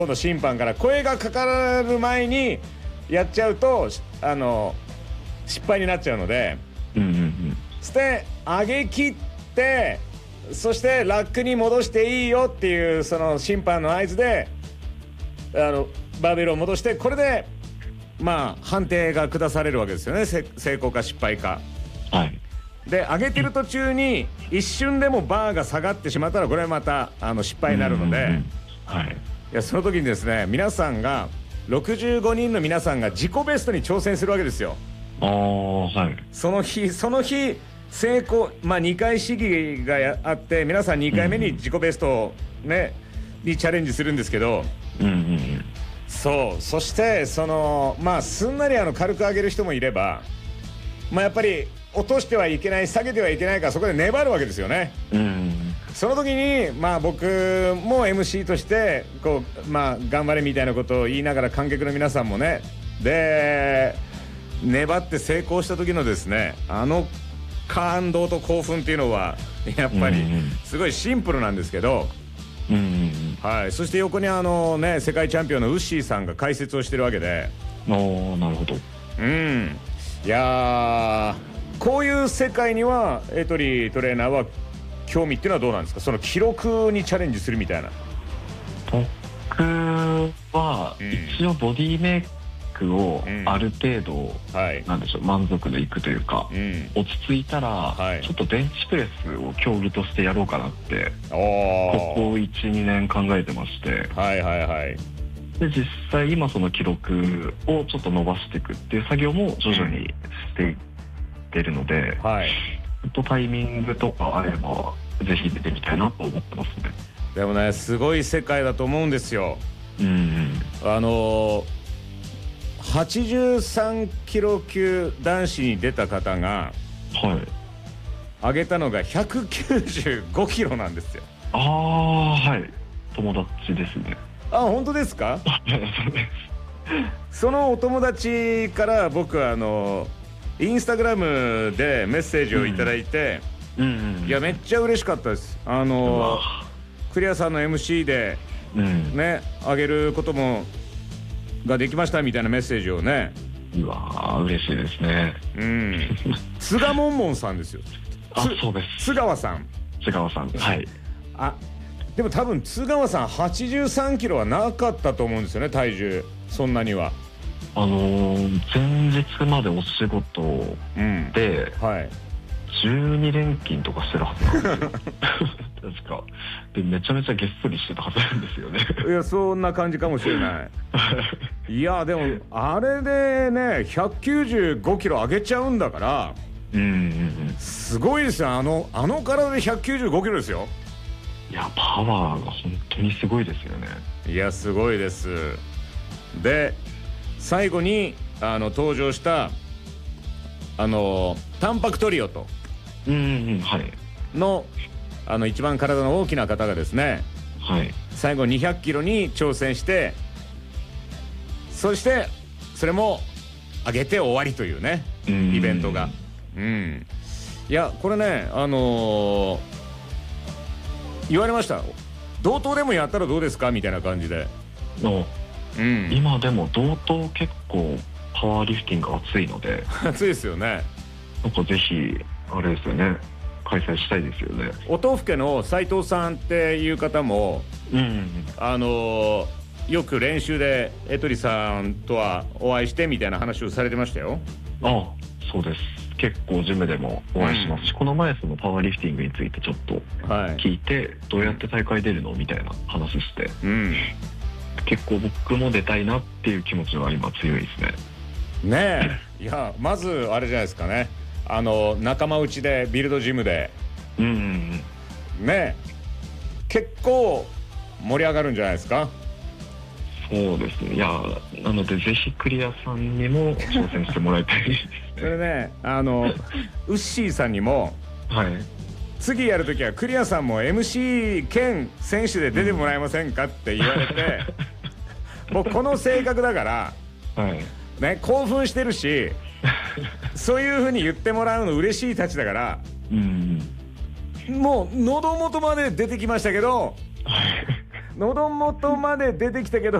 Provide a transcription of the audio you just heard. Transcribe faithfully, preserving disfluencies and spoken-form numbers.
の審判から声がかかる前にやっちゃうとあの失敗になっちゃうので、 うんうんうん、 そして上げ切ってそしてラックに戻していいよっていうその審判の合図であのバーベルを戻して、これでまあ判定が下されるわけですよね。成功か失敗か。 はい。 で上げてる途中に一瞬でもバーが下がってしまったらこれはまたあの失敗になるので、うんうんうん、 はい、 いやその時にですね、皆さんがろくじゅうごにんの皆さんが自己ベストに挑戦するわけですよ。 ああ、はい。 その日その日成功、まあにかい試技があって皆さんにかいめに自己ベストをね、うん、にチャレンジするんですけど、 うんうんうん、 そうそしてそのまあすんなりあの軽く上げる人もいれば、まあやっぱり落としてはいけない下げてはいけないからそこで粘るわけですよね。 うん、 その時にまあ僕も エムシー としてこうまあ頑張れみたいなことを言いながら観客の皆さんもねで粘って成功した時のですねあの感動と興奮っていうのはやっぱりすごいシンプルなんですけど、 うんうんうん、 はい、そして横にあのね世界チャンピオンのウッシーさんが解説をしてるわけで、 おー、なるほど。 うん、いやーこういう世界にはエトリートレーナーは興味っていうのはどうなんですか？その記録にチャレンジするみたいな。 僕は一応ボディメイクをある程度、うんはい、なんでしょう、満足でいくというか、うん、落ち着いたら、はい、ちょっとベンチプレスを競技としてやろうかなってここ いちにねん考えてまして、はいはいはい、で実際今その記録をちょっと伸ばしていくっていう作業も徐々にしていってるので、はい、ちょっとタイミングとかあればぜひ出てみたいなと思ってますね。 でもねすごい世界だと思うんですよ。 うん、 あのはちじゅうさんキロ級男子に出た方が、 はい、 上げたのがひゃくきゅうじゅうごキロなんですよ。 ああ、はい、友達ですね。 あ、本当ですか？そのお友達から僕はあのインスタグラムでメッセージをいただいて、うんうんうん、いやめっちゃ嬉しかったです。あのクリアさんの エムシー で、うん、ね上げることもができましたみたいなメッセージをね。 うわー嬉しいですね。 うん。津賀もんもんさんですよ。 あ、そうです。 津川さん。 津川さん、はい。 あ、でも多分津川さんはちじゅうさんキロはなかったと思うんですよね、体重そんなには。 あのー、前日までお仕事で、うん、はい、じゅうに連勤とかしてるはずなんですよ。確かでめちゃめちゃげっそりしてたはずなんですよね。 いやそんな感じかもしれない。いやでもあれでねひゃくきゅうじゅうごキロ上げちゃうんだから、うんうんうん、すごいですよ。あのあの体でひゃくきゅうじゅうごキロですよ。 いやパワーが本当にすごいですよね。 いやすごいです。で最後にあの登場したあのタンパクトリオと、 うんうん、はい、 のあの一番体の大きな方がですね、 はい、 最後にひゃくキロに挑戦して、そしてそれも上げて終わりというねイベントが、うん、いやこれねあのー、言われました。同等でもやったらどうですかみたいな感じで。 の、うん、今でも同等結構パワーリフティング熱いので熱いですよね。 なんかぜひあれですよね、開催したいですよね。 お豆腐家の斉藤さんっていう方も、うんうんうん、あのー、よく練習でエトリさんとはお会いしてみたいな話をされてましたよ。 ああ、そうです。結構ジムでもお会いしますし、うん、この前そのパワーリフティングについてちょっと聞いて、はい、どうやって大会出るのみたいな話して、うん、結構僕も出たいなっていう気持ちは今強いですね。 ねえ、いやまずあれじゃないですかね、あの仲間内でビルドジムで、うんうんうん、ねえ結構盛り上がるんじゃないですか。 そうですね。いやなのでぜひクリアさんにも挑戦してもらいたいですね。 それね、あのウッシーさんにも、はい、次やるときはクリアさんも エムシー 兼選手で出てもらえませんかって言われて、うん、もうこの性格だから、はいね、興奮してるしそういう風に言ってもらうの嬉しいたちだから、うん、もう喉元まで出てきましたけど喉元まで出てきたけど